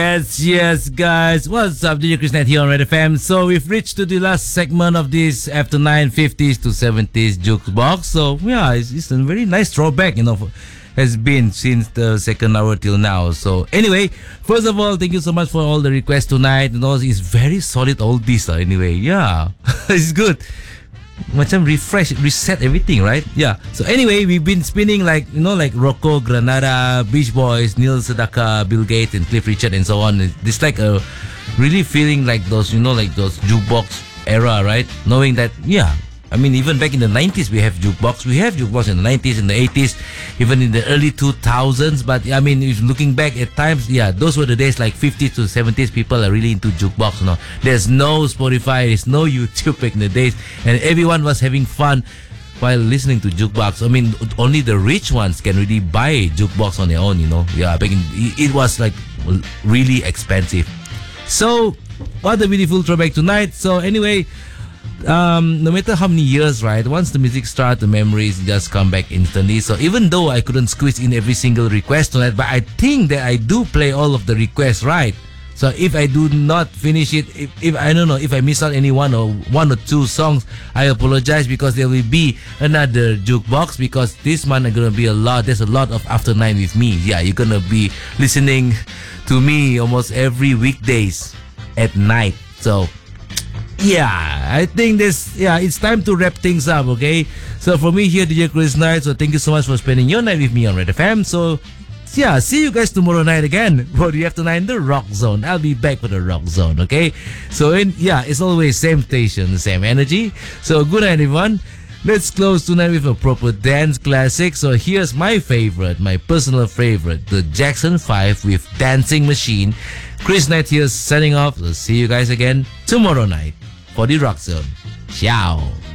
Yes, guys. What's up, DJ Chris Knight here on Red FM. So we've reached to the last segment of this after 950s to 70s jukebox. So yeah, it's a very nice throwback, has been since the second hour till now. So anyway, first of all, thank you so much for all the requests tonight. It's very solid all this. Anyway, yeah, it's good. Macam refresh, reset everything, right? Yeah. So anyway, we've been spinning like Rocco, Granada, Beach Boys, Neil Sedaka, Bill Gates, and Cliff Richard, and so on. It's like a really feeling like those, like those jukebox era, right? Knowing that, yeah. I mean, even back in the 90s, we have jukebox. We have jukebox in the 90s, in the 80s, even in the early 2000s. But I mean, if looking back at times, yeah, those were the days like 50s to 70s. People are really into jukebox. There's no Spotify, there's no YouTube back in the days, and everyone was having fun while listening to jukebox. I mean, only the rich ones can really buy jukebox on their own. Yeah, back in it was like really expensive. So, what a beautiful throwback tonight. So anyway. No matter how many years, right? Once the music starts, the memories just come back instantly. So even though I couldn't squeeze in every single request tonight, but I think that I do play all of the requests, right? So if I do not finish it, if I don't know, if I miss out any one or two songs, I apologize, because there will be another jukebox, because this month are gonna be a lot. There's a lot of After 9 with me. Yeah, you're gonna be listening to me almost every weekdays at night. So yeah, I think it's time to wrap things up, okay? So for me here, DJ Chris Knight, so thank you so much for spending your night with me on Red FM. So yeah, see you guys tomorrow night again for the After 9, the Rock Zone. I'll be back for the Rock Zone, okay? So it's always same station, same energy. So good night, everyone. Let's close tonight with a proper dance classic. So here's my favorite, my personal favorite, the Jackson 5 with Dancing Machine. Chris Knight here signing off. So see you guys again tomorrow night for the Rock Zone. Ciao.